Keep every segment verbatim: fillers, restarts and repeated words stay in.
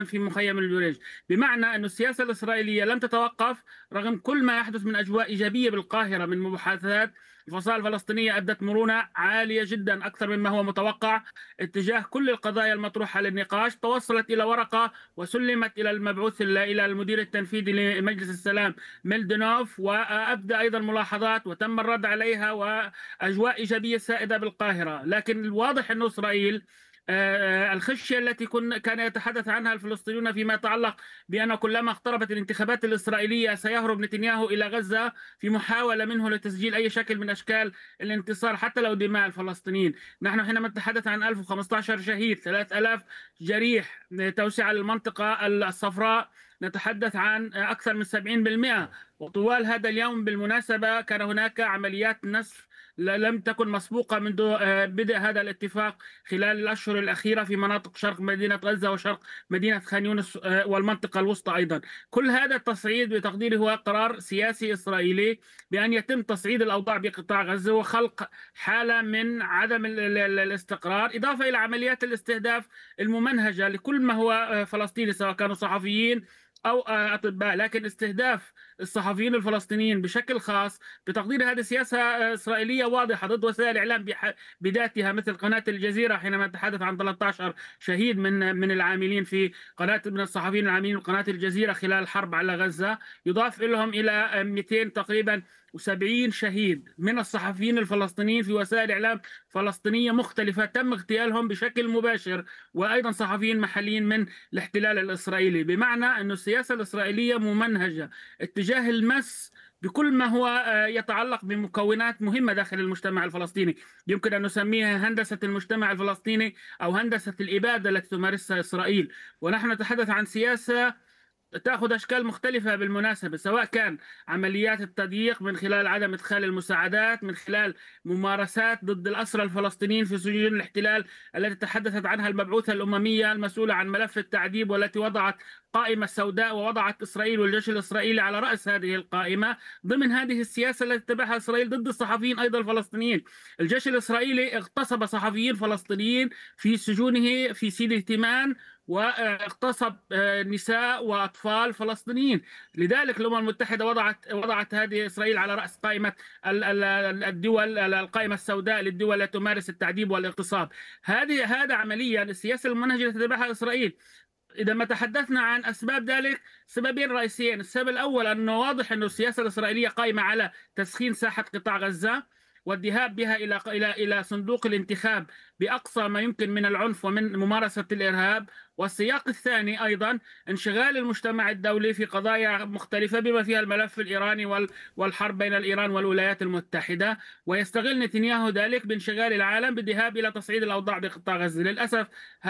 في مخيم الجوليج، بمعنى أن السياسة الإسرائيلية لم تتوقف رغم كل ما يحدث من أجواء إيجابية بالقاهرة من مباحثات. الفصائل الفلسطينية أدت مرونة عالية جدا أكثر مما هو متوقع اتجاه كل القضايا المطروحة للنقاش، توصلت إلى ورقة وسلمت إلى المبعوث إلى المدير التنفيذي لمجلس السلام ميلدونوف، وأبدى أيضا ملاحظات وتم الرد عليها، وأجواء إيجابية سائدة بالقاهرة. لكن الواضح أن إسرائيل آه، الخشية التي كان يتحدث عنها الفلسطينيون فيما يتعلق بأن كلما اقتربت الانتخابات الإسرائيلية سيهرب نتنياهو إلى غزة في محاولة منه لتسجيل أي شكل من أشكال الانتصار حتى لو دماء الفلسطينيين. نحن حينما نتحدث عن ألف وخمسة عشر شهيد، ثلاثة آلاف جريح، توسعة للمنطقة الصفراء، نتحدث عن أكثر من سبعين بالمئة. وطوال هذا اليوم بالمناسبة كان هناك عمليات نسف لم تكن مسبوقة منذ بدء هذا الاتفاق خلال الأشهر الأخيرة في مناطق شرق مدينة غزة وشرق مدينة خان يونس والمنطقة الوسطى أيضا. كل هذا التصعيد بتقديري هو قرار سياسي إسرائيلي بأن يتم تصعيد الأوضاع بقطاع غزة وخلق حالة من عدم الاستقرار، إضافة إلى عمليات الاستهداف الممنهجة لكل ما هو فلسطيني سواء كانوا صحفيين أو أطباء. لكن استهداف الصحفيين الفلسطينيين بشكل خاص بتقدير هذه سياسة إسرائيلية واضحة ضد وسائل الإعلام بذاتها، مثل قناة الجزيرة حينما تحدث عن ثلاثة عشر شهيد من من العاملين في قناة، من الصحفيين العاملين في قناة الجزيرة خلال الحرب على غزة، يضاف لهم إلى مئتين تقريبا وسبعين شهيد من الصحفيين الفلسطينيين في وسائل إعلام فلسطينية مختلفة تم اغتيالهم بشكل مباشر، وأيضا صحفيين محليين من الاحتلال الإسرائيلي. بمعنى أن السياسة الإسرائيلية ممنهجة اتجاه المس بكل ما هو يتعلق بمكونات مهمة داخل المجتمع الفلسطيني، يمكن أن نسميها هندسة المجتمع الفلسطيني أو هندسة الإبادة التي تمارسها إسرائيل. ونحن نتحدث عن سياسة تأخذ أشكال مختلفة بالمناسبة، سواء كان عمليات التضييق من خلال عدم إدخال المساعدات، من خلال ممارسات ضد الأسرى الفلسطينيين في سجون الاحتلال التي تحدثت عنها المبعوثة الأممية المسؤولة عن ملف التعذيب، والتي وضعت قائمة سوداء ووضعت إسرائيل والجيش الإسرائيلي على رأس هذه القائمة ضمن هذه السياسة التي تتبعها إسرائيل ضد الصحفيين أيضا الفلسطينيين. الجيش الإسرائيلي اغتصب صحفيين فلسطينيين في سجونه في سيدي تيمان، واغتصب نساء واطفال فلسطينيين. لذلك الامم المتحده وضعت وضعت هذه اسرائيل على راس قائمه الدول، القائمه السوداء للدول التي تمارس التعذيب والاغتصاب. هذه هذا عمليا السياسه المنهجه التي تتبعها اسرائيل. إذا ما تحدثنا عن أسباب ذلك، سببين رئيسيين. السبب الأول أنه واضح أن السياسة الإسرائيلية قائمة على تسخين ساحة قطاع غزة والذهاب بها إلى إلى إلى صندوق الانتخاب بأقصى ما يمكن من العنف ومن ممارسة الإرهاب. والسياق الثاني أيضا انشغال المجتمع الدولي في قضايا مختلفة بما فيها الملف الإيراني والحرب بين الإيران والولايات المتحدة، ويستغل نتنياهو ذلك بانشغال العالم بالذهاب إلى تصعيد الأوضاع بقطاع غزة. للأسف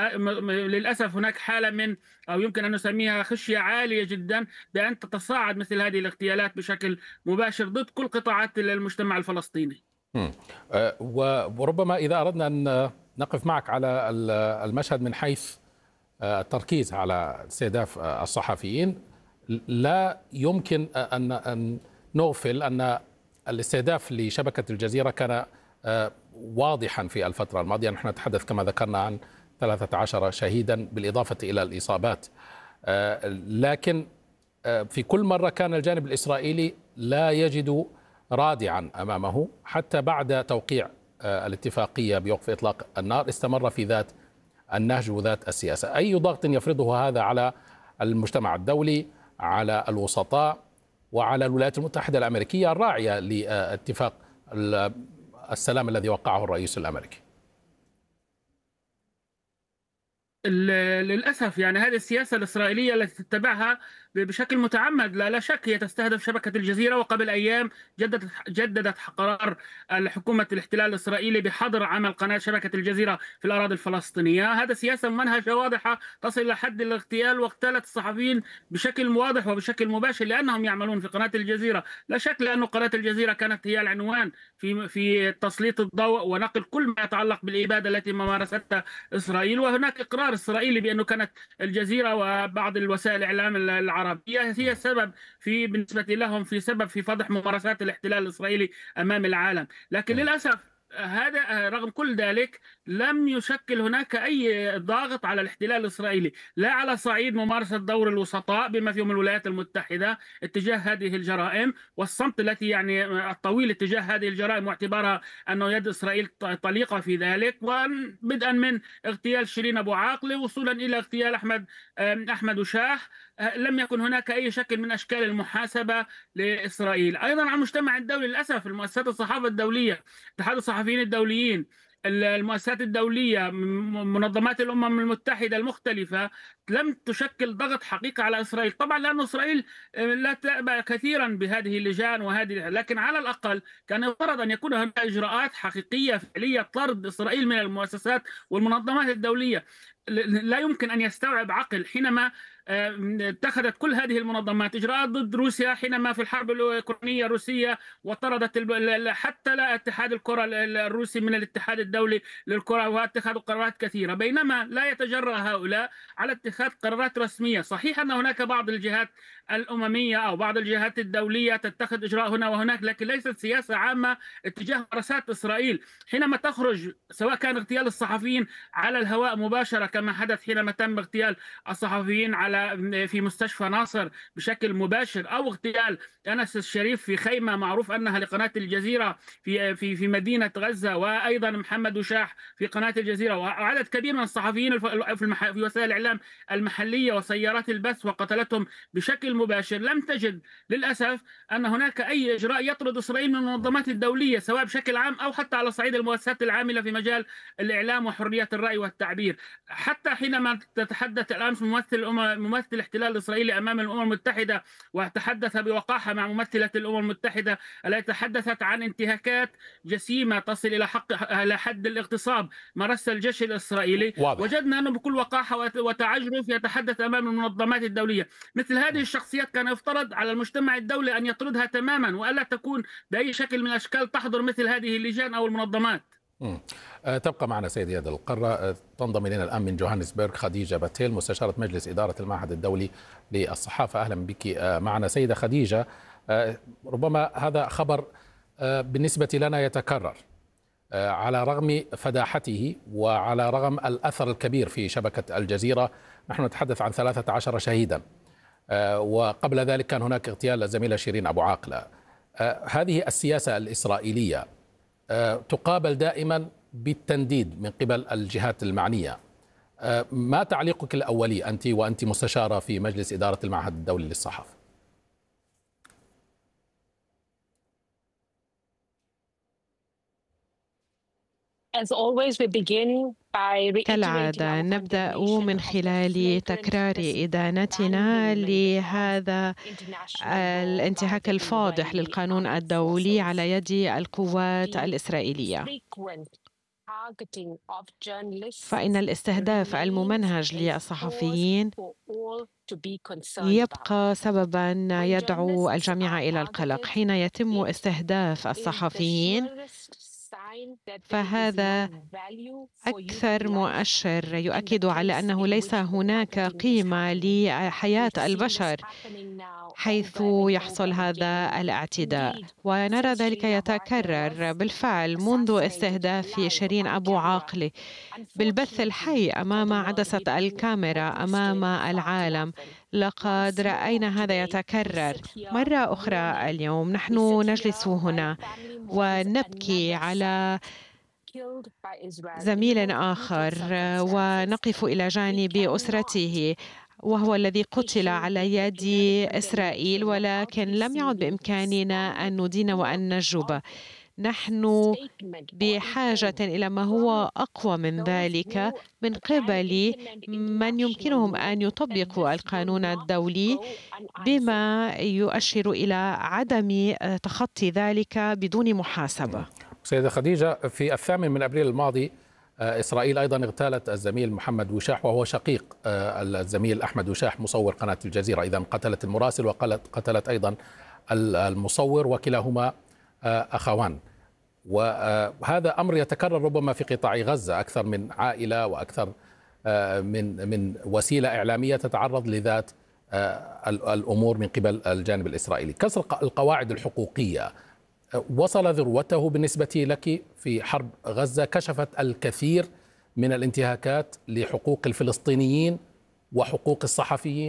للأسف هناك حالة من، أو يمكن أن نسميها خشية عالية جدا بأن تتصاعد مثل هذه الاغتيالات بشكل مباشر ضد كل قطاعات المجتمع الفلسطيني. وربما إذا أردنا أن نقف معك على المشهد من حيث التركيز على استهداف الصحفيين، لا يمكن أن نغفل أن الاستهداف لشبكة الجزيرة كان واضحا في الفترة الماضية. نحن نتحدث كما ذكرنا عن ثلاثة عشر شهيدا بالإضافة إلى الإصابات، لكن في كل مرة كان الجانب الإسرائيلي لا يجد رادعا أمامه. حتى بعد توقيع الاتفاقية بوقف إطلاق النار استمر في ذات النهج وذات السياسة. أي ضغط يفرضه هذا على المجتمع الدولي، على الوسطاء، وعلى الولايات المتحدة الأمريكية الراعية لاتفاق السلام الذي وقعه الرئيس الأمريكي؟ للأسف يعني هذه السياسة الإسرائيلية التي تتبعها بشكل متعمد لا لا شك هي تستهدف شبكة الجزيرة. وقبل أيام جددت جددت قرار حكومة الاحتلال الإسرائيلي بحظر عمل قناة شبكة الجزيرة في الأراضي الفلسطينية. هذا سياسة منهجة واضحة تصل إلى حد الاغتيال واغتالت الصحفيين بشكل واضح وبشكل مباشر لأنهم يعملون في قناة الجزيرة. لا شك لأن قناة الجزيرة كانت هي العنوان في في تسليط الضوء ونقل كل ما يتعلق بالإبادة التي ممارستها إسرائيل. وهناك إقرار إسرائيلي بأنه كانت الجزيرة وبعض الوسائل الإعلام العربية هي السبب في بالنسبة لهم في سبب في فضح ممارسات الاحتلال الإسرائيلي أمام العالم. لكن للأسف هذا رغم كل ذلك لم يشكل هناك أي ضاغط على الاحتلال الإسرائيلي، لا على صعيد ممارسة دور الوسطاء بما فيهم الولايات المتحدة اتجاه هذه الجرائم، والصمت التي يعني الطويل اتجاه هذه الجرائم، واعتبارها أنه يد إسرائيل طليقة في ذلك، وبدءا من اغتيال شيرين أبو عاقلة وصولا إلى اغتيال أحمد أحمد وشاح. لم يكن هناك أي شكل من أشكال المحاسبة لإسرائيل. أيضا على المجتمع الدولي للأسف المؤسسات الصحافة الدولية، اتحاد الصحفيين الدوليين، المؤسسات الدولية، منظمات الأمم المتحدة المختلفة، لم تشكل ضغط حقيقي على إسرائيل. طبعا لأن إسرائيل لا تأبى كثيرا بهذه اللجان وهذه، لكن على الأقل كان يفترض أن يكون هناك إجراءات حقيقية فعلية طرد إسرائيل من المؤسسات والمنظمات الدولية. لا يمكن أن يستوعب عقل حينما اتخذت كل هذه المنظمات إجراءات ضد روسيا حينما في الحرب الأوكرانية الروسية، وطردت حتى لا اتحاد الكرة الروسي من الاتحاد الدولي للكرة، واتخذوا قرارات كثيرة، بينما لا يتجرأ هؤلاء على اتخاذ قرارات رسمية. صحيح أن هناك بعض الجهات الأممية أو بعض الجهات الدولية تتخذ إجراء هنا وهناك، لكن ليست سياسة عامة اتجاه ممارسات إسرائيل. حينما تخرج سواء كان اغتيال الصحفيين على الهواء مباشرة كما حدث حينما تم اغتيال الصحفيين على في مستشفى ناصر بشكل مباشر، أو اغتيال أنس الشريف في خيمة معروف أنها لقناة الجزيرة في في في مدينة غزة، وأيضا محمد وشاح في قناة الجزيرة، وعدد كبير من الصحفيين في في وسائل الإعلام المحلية وسيارات البث، وقتلتهم بشكل مباشر. لم تجد للأسف أن هناك أي إجراء يطرد إسرائيل من المنظمات الدولية سواء بشكل عام أو حتى على صعيد المؤسسات العاملة في مجال الإعلام وحرية الرأي والتعبير. حتى حينما تتحدث الأمس ممثل الأمم ممثل الاحتلال الإسرائيلي أمام الأمم المتحدة، وتحدث بوقاحة مع ممثلة الأمم المتحدة التي تحدثت عن انتهاكات جسيمة تصل إلى حق إلى حد الاغتصاب مارسها الجيش الإسرائيلي، واضح. وجدنا أنه بكل وقاحة وتعجرف يتحدث أمام المنظمات الدولية. مثل هذه الشخصيات كان يفترض على المجتمع الدولي أن يطردها تماما، وألا تكون بأي شكل من الأشكال تحضر مثل هذه اللجان أو المنظمات. تبقى معنا سيدي يد القرة. تنضم إلينا الآن من جوهانسبرغ خديجة باتيل، مستشارة مجلس إدارة المعهد الدولي للصحافة. أهلا بك معنا سيدة خديجة. ربما هذا خبر بالنسبة لنا يتكرر على رغم فداحته وعلى رغم الأثر الكبير في شبكة الجزيرة. نحن نتحدث عن ثلاثة عشر شهيدا، وقبل ذلك كان هناك اغتيال الزميلة شيرين أبو عاقلة. هذه السياسة الإسرائيلية تقابل دائما بالتنديد من قبل الجهات المعنية. ما تعليقك الأولي أنت وأنت مستشارة في مجلس إدارة المعهد الدولي للصحافة؟ كالعادة نبدأ من خلال تكرار إدانتنا لهذا الانتهاك الفاضح للقانون الدولي على يد القوات الإسرائيلية، فإن الاستهداف الممنهج للصحفيين يبقى سببا يدعو الجميع إلى القلق. حين يتم استهداف الصحفيين فهذا أكثر مؤشر يؤكد على أنه ليس هناك قيمة لحياة البشر حيث يحصل هذا الاعتداء، ونرى ذلك يتكرر بالفعل منذ استهداف شيرين أبو عاقلة بالبث الحي أمام عدسة الكاميرا أمام العالم. لقد رأينا هذا يتكرر مرة أخرى اليوم. نحن نجلس هنا ونبكي على زميل آخر ونقف إلى جانب أسرته، وهو الذي قتل على يد إسرائيل، ولكن لم يعد بإمكاننا أن ندين وأن نجب. نحن بحاجة إلى ما هو أقوى من ذلك من قبل من يمكنهم أن يطبقوا القانون الدولي، بما يؤشر إلى عدم تخطي ذلك بدون محاسبة. سيدة خديجة، في الثامن من أبريل الماضي إسرائيل أيضا اغتالت الزميل محمد وشاح وهو شقيق الزميل أحمد وشاح مصور قناة الجزيرة. إذا قتلت المراسل وقتلت أيضا المصور، وكلاهما أخوان. وهذا أمر يتكرر ربما في قطاع غزة. أكثر من عائلة وأكثر من من وسيلة إعلامية تتعرض لذات الأمور من قبل الجانب الإسرائيلي. كسر القواعد الحقوقية وصل ذروته بالنسبة لك في حرب غزة، كشفت الكثير من الانتهاكات لحقوق الفلسطينيين وحقوق الصحفيين.